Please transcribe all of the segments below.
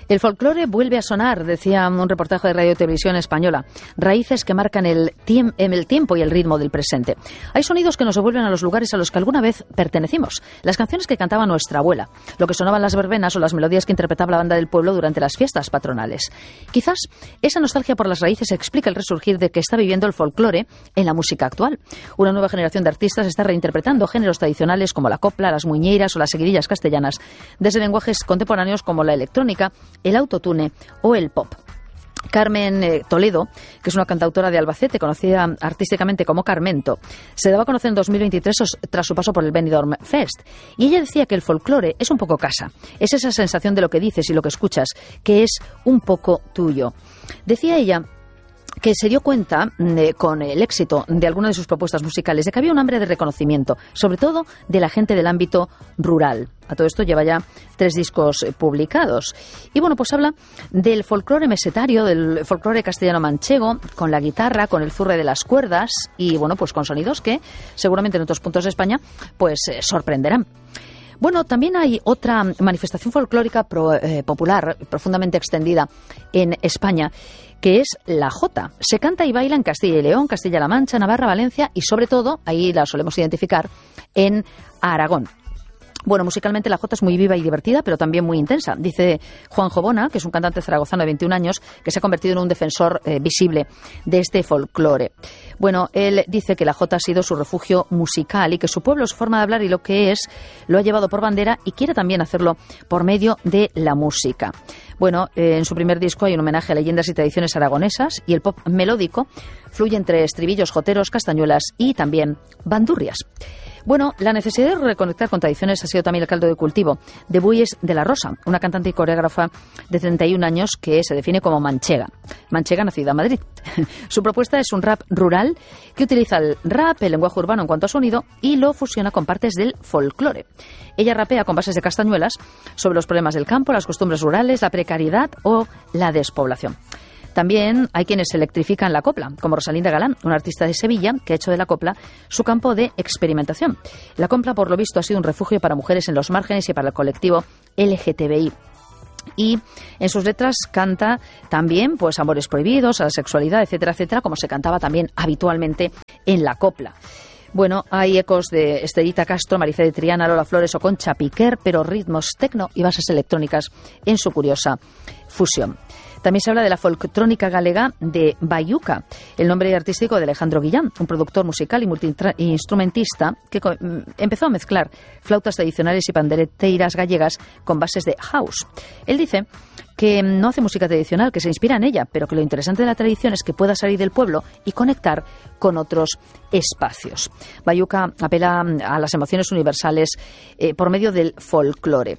El folclore vuelve a sonar, decía un reportaje de Radio y Televisión Española. Raíces que marcan el tiempo y el ritmo del presente. Hay sonidos que nos devuelven a los lugares a los que alguna vez pertenecimos. Las canciones que cantaba nuestra abuela, lo que sonaban las verbenas o las melodías que interpretaba la banda del pueblo durante las fiestas patronales. Quizás esa nostalgia por las raíces explica el resurgir de que está viviendo el folclore en la música actual. Una nueva generación de artistas está reinterpretando géneros tradicionales como la copla, las muiñeiras o las seguidillas castellanas, desde lenguajes contemporáneos como la electrónica, el autotune o el pop. Carmen Toledo, que es una cantautora de Albacete, conocida artísticamente como Carmento, se daba a conocer en 2023 tras su paso por el Benidorm Fest. Y ella decía que el folclore es un poco casa. Es esa sensación de lo que dices y lo que escuchas, que es un poco tuyo. Decía ella que se dio cuenta con el éxito de algunas de sus propuestas musicales de que había un hambre de reconocimiento, sobre todo de la gente del ámbito rural. A todo esto lleva ya 3 discos publicados. Y bueno, pues habla del folclore mesetario, del folclore castellano-manchego, con la guitarra, con el zurre de las cuerdas y bueno, pues con sonidos que seguramente en otros puntos de España pues sorprenderán. Bueno, también hay otra manifestación folclórica popular, profundamente extendida en España, que es la jota. Se canta y baila en Castilla y León, Castilla-La Mancha, Navarra, Valencia y sobre todo, ahí la solemos identificar, en Aragón. Bueno, musicalmente la jota es muy viva y divertida, pero también muy intensa. Dice Juan Jobona, que es un cantante zaragozano de 21 años, que se ha convertido en un defensor visible de este folclore. Bueno, él dice que la jota ha sido su refugio musical y que su pueblo, su forma de hablar y lo que es, lo ha llevado por bandera y quiere también hacerlo por medio de la música. Bueno, en su primer disco hay un homenaje a leyendas y tradiciones aragonesas y el pop melódico fluye entre estribillos, joteros, castañuelas y también bandurrias. Bueno, la necesidad de reconectar con tradiciones ha sido también el caldo de cultivo de Buies de la Rosa, una cantante y coreógrafa de 31 años que se define como manchega. Manchega nacida en Madrid. Su propuesta es un rap rural que utiliza el rap, el lenguaje urbano en cuanto a sonido, y lo fusiona con partes del folclore. Ella rapea con bases de castañuelas sobre los problemas del campo, las costumbres rurales, la precariedad o la despoblación. También hay quienes electrifican la copla, como Rosalinda Galán, una artista de Sevilla que ha hecho de la copla su campo de experimentación. La copla, por lo visto, ha sido un refugio para mujeres en los márgenes y para el colectivo LGTBI. Y en sus letras canta también pues amores prohibidos, a la sexualidad, etcétera, etcétera, como se cantaba también habitualmente en la copla. Bueno, hay ecos de Estellita Castro, Maricé de Triana, Lola Flores o Concha Piquer, pero ritmos tecno y bases electrónicas en su curiosa fusión. También se habla de la folctrónica galega de Bayuca, el nombre artístico de Alejandro Guillán, un productor musical y multiinstrumentista que empezó a mezclar flautas tradicionales y pandereteiras gallegas con bases de house. Él dice que no hace música tradicional, que se inspira en ella, pero que lo interesante de la tradición es que pueda salir del pueblo y conectar con otros espacios. Bayuca apela a las emociones universales por medio del folclore.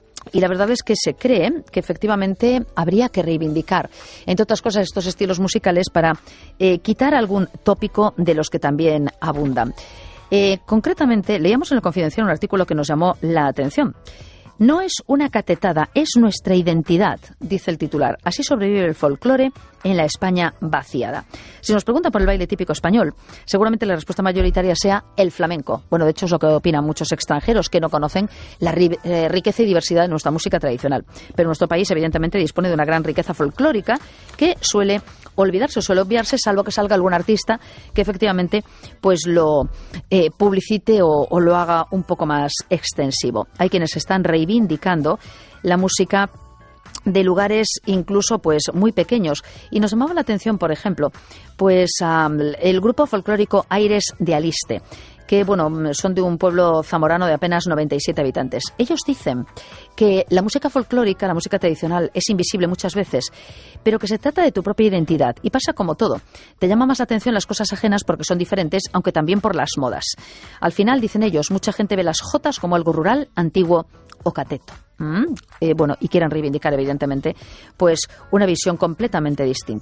Y la verdad es que se cree que efectivamente habría que reivindicar, entre otras cosas, estos estilos musicales para quitar algún tópico de los que también abundan. Concretamente, leíamos en El Confidencial un artículo que nos llamó la atención. No es una catetada, es nuestra identidad, dice el titular. Así sobrevive el folclore en la España vaciada. Si nos preguntan por el baile típico español, seguramente la respuesta mayoritaria sea el flamenco. Bueno, de hecho es lo que opinan muchos extranjeros que no conocen la riqueza y diversidad de nuestra música tradicional. Pero nuestro país evidentemente dispone de una gran riqueza folclórica que suele obviarse, salvo que salga algún artista que efectivamente pues lo publicite o lo haga un poco más extensivo. Hay quienes están reivindicando la música de lugares incluso pues muy pequeños, y nos llamaba la atención, por ejemplo, pues el grupo folclórico Aires de Aliste, que bueno, son de un pueblo zamorano de apenas 97 habitantes. Ellos dicen que la música folclórica, la música tradicional, es invisible muchas veces, pero que se trata de tu propia identidad, y pasa como todo. Te llama más la atención las cosas ajenas porque son diferentes, aunque también por las modas. Al final, dicen ellos, mucha gente ve las jotas como algo rural, antiguo o cateto. Bueno, y quieren reivindicar, evidentemente, pues una visión completamente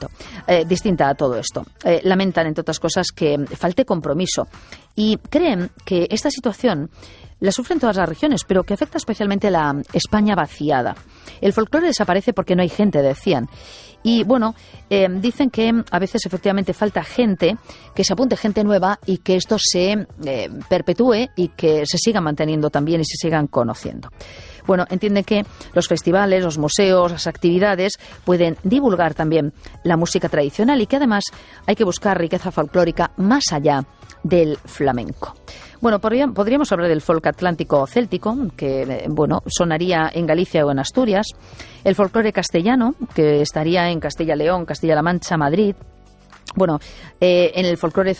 distinta a todo esto. Lamentan, entre otras cosas, que falte compromiso y creen que esta situación la sufren todas las regiones, pero que afecta especialmente a la España vaciada. El folclore desaparece porque no hay gente, decían. Y bueno, dicen que a veces efectivamente falta gente, que se apunte gente nueva y que esto se perpetúe y que se siga manteniendo también y se sigan conociendo. Bueno, entiende que los festivales, los museos, las actividades pueden divulgar también la música tradicional y que además hay que buscar riqueza folclórica más allá del flamenco. Bueno, podríamos hablar del folk atlántico céltico, que sonaría en Galicia o en Asturias, el folclore castellano, que estaría en Castilla-León, Castilla-La Mancha, Madrid. Bueno, en el folclore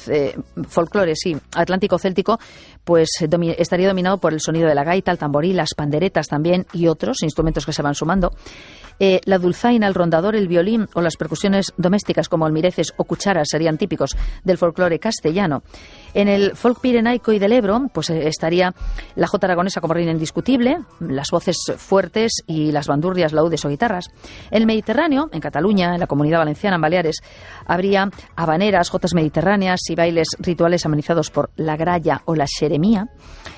atlántico céltico, pues estaría dominado por el sonido de la gaita, el tamboril, las panderetas también y otros instrumentos que se van sumando. La dulzaina, el rondador, el violín o las percusiones domésticas como almireces o cucharas serían típicos del folclore castellano. En el folk pirenaico y del Ebro, pues estaría la jota aragonesa como reina indiscutible, las voces fuertes y las bandurrias, laúdes o guitarras. En el Mediterráneo, en Cataluña, en la Comunidad Valenciana, en Baleares, habría habaneras, jotas mediterráneas y bailes rituales amenizados por la gralla o la xeremía.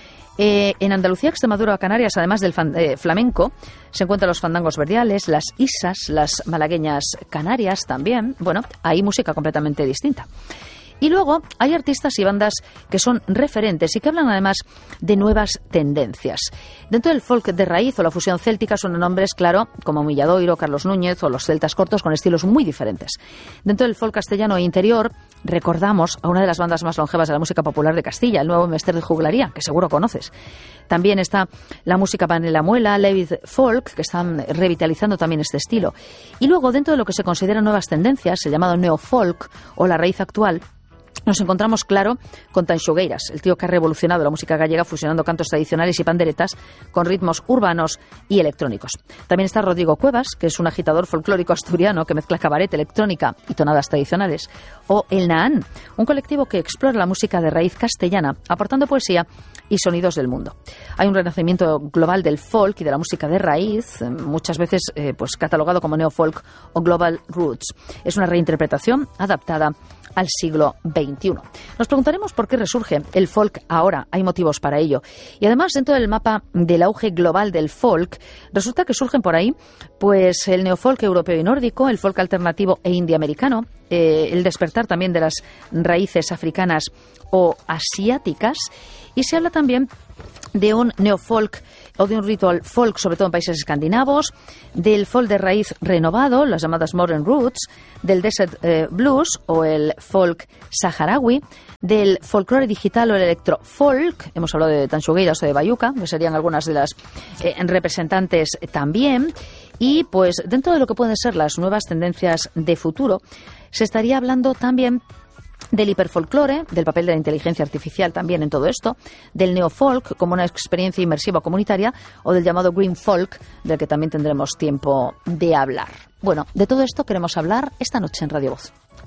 En Andalucía, Extremadura o Canarias, además del flamenco, se encuentran los fandangos verdiales, las isas, las malagueñas canarias también. Bueno, hay música completamente distinta. Y luego hay artistas y bandas que son referentes y que hablan además de nuevas tendencias. Dentro del folk de raíz o la fusión céltica son nombres, claro, como Milladoiro, Carlos Núñez o los celtas cortos con estilos muy diferentes. Dentro del folk castellano e interior recordamos a una de las bandas más longevas de la música popular de Castilla, el Nuevo Mester de Juglaría, que seguro conoces. También está la música Panela Muela, Levit Folk, que están revitalizando también este estilo. Y luego, dentro de lo que se consideran nuevas tendencias, el llamado neofolk o la raíz actual, nos encontramos, claro, con Tanxugueiras, el tío que ha revolucionado la música gallega fusionando cantos tradicionales y panderetas con ritmos urbanos y electrónicos. También está Rodrigo Cuevas, que es un agitador folclórico asturiano que mezcla cabaret, electrónica y tonadas tradicionales. O El Nahán, un colectivo que explora la música de raíz castellana, aportando poesía y sonidos del mundo. Hay un renacimiento global del folk y de la música de raíz, muchas veces catalogado como neofolk o global roots. Es una reinterpretación adaptada al siglo XXI. Nos preguntaremos por qué resurge el folk ahora. Hay motivos para ello. Y además, dentro del mapa del auge global del folk, resulta que surgen por ahí pues el neofolk europeo y nórdico, el folk alternativo e indie-americano, el despertar también de las raíces africanas o asiáticas, y se habla también de un neofolk o de un ritual folk, sobre todo en países escandinavos, del folk de raíz renovado, las llamadas modern roots, del desert blues o el folk saharaui, del folclore digital o el electrofolk, hemos hablado de Tanxugueiras o de Bayuca, que serían algunas de las representantes también, y pues dentro de lo que pueden ser las nuevas tendencias de futuro, se estaría hablando también del hiperfolclore, del papel de la inteligencia artificial también en todo esto, del neofolk como una experiencia inmersiva comunitaria o del llamado green folk, del que también tendremos tiempo de hablar. Bueno, de todo esto queremos hablar esta noche en Radio Voz.